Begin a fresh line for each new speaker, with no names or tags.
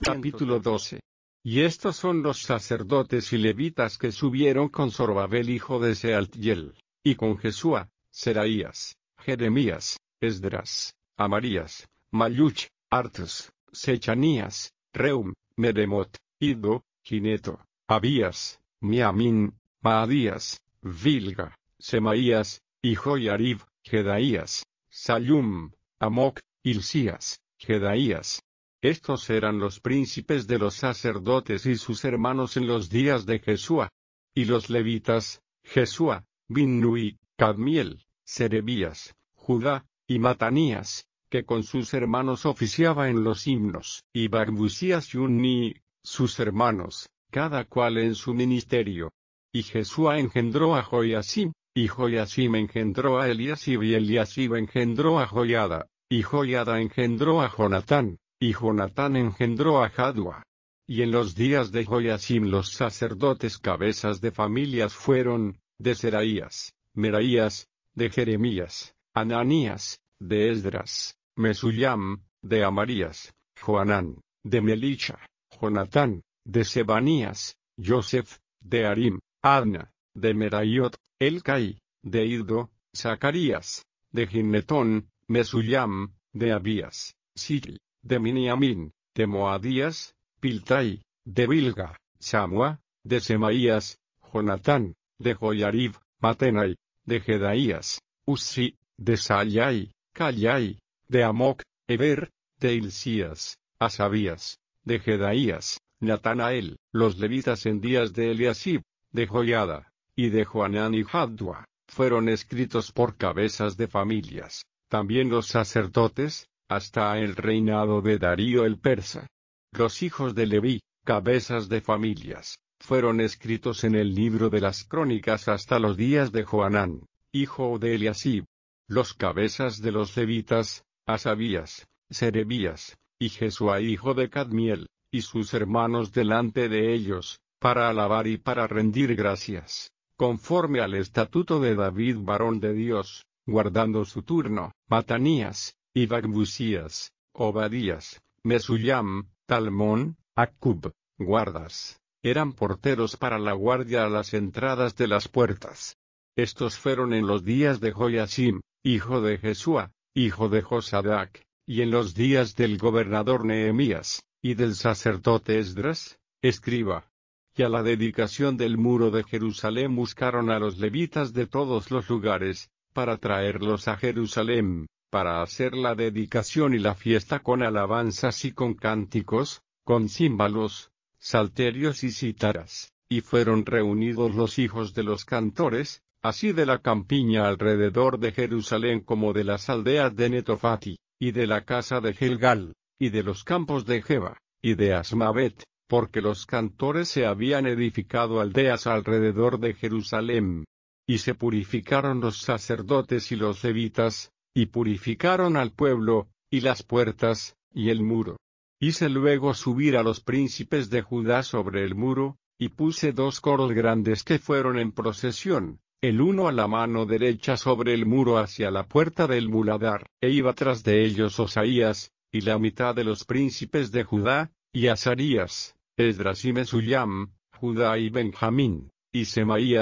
Capítulo 12. Y estos son los sacerdotes y levitas que subieron con Zorobabel hijo de Sealtiel, y con Jesúa, Seraías, Jeremías, Esdras, Amarías, Malluch, Artus, Sechanías, Reum, Meremot, Iddo, Gineto, Abías, Miamín, Maadías, Bilga, Semaías, y Joiarib, Jedaías, Sallum, Amoc, Hilcías, Jedaías. Estos eran los príncipes de los sacerdotes y sus hermanos en los días de Jesúa. Y los levitas, Jesúa, Binnui, Cadmiel, Serebías, Judá, y Matanías, que con sus hermanos oficiaba en los himnos, y Bacbucías y Unni, sus hermanos, cada cual en su ministerio. Y Jesúa engendró a Joiasim, y Joiasim engendró a Eliasib, y Eliasib engendró a Joiada, y Joiada engendró a Jonatán, y Jonatán engendró a Jadua. Y en los días de Joiasim los sacerdotes cabezas de familias fueron, de Seraías, Meraías, de Jeremías, Ananías, de Esdras, Mesullam, de Amarías, Joanán, de Melicha, Jonatán, de Sebanías, Joseph, de Arim, Adna, de Meraiot, Elcai, de Iddo, Zacarías, de Ginnetón, Mesullam, de Abías, Sili, de Miniamín, de Moadías, Piltai, de Bilga, Samua, de Semaías, Jonatán, de Joiarib, Matenai, de Jedaías, Uzzi, de Sallai, Callai, de Amoc, Eber, de Hilcías, Asabías, de Jedaías, Natanael. Los levitas en días de Eliasib, de Joiada, y de Joanán y Jadua, fueron escritos por cabezas de familias. También los sacerdotes, hasta el reinado de Darío el persa. Los hijos de Leví, cabezas de familias, fueron escritos en el libro de las crónicas hasta los días de Joanán, hijo de Eliasib. Los cabezas de los levitas, Asabías, Serebías, y Jesúa hijo de Cadmiel, y sus hermanos delante de ellos, para alabar y para rendir gracias, conforme al estatuto de David varón de Dios, guardando su turno, Matanías, y Bacbucías, Obadías, Mesullam, Talmón, Acub, guardas, eran porteros para la guardia a las entradas de las puertas. Estos fueron en los días de Joiasim, hijo de Jesúa, hijo de Josadac, y en los días del gobernador Nehemías, y del sacerdote Esdras, escriba. Y a la dedicación del muro de Jerusalén buscaron a los levitas de todos los lugares, para traerlos a Jerusalén, para hacer la dedicación y la fiesta con alabanzas y con cánticos, con címbalos, salterios y cítaras, y fueron reunidos los hijos de los cantores, así de la campiña alrededor de Jerusalén como de las aldeas de Netofati, y de la casa de Gilgal, y de los campos de Geba, y de Asmavet, porque los cantores se habían edificado aldeas alrededor de Jerusalén. Y se purificaron los sacerdotes y los levitas, y purificaron al pueblo, y las puertas, y el muro. Hice luego subir a los príncipes de Judá sobre el muro, y puse 2 coros grandes que fueron en procesión, el uno a la mano derecha sobre el muro hacia la puerta del muladar, e iba tras de ellos Osaías, y la mitad de los príncipes de Judá, y Azarías, Esdras y Mesullam, Judá y Benjamín, y Semaías,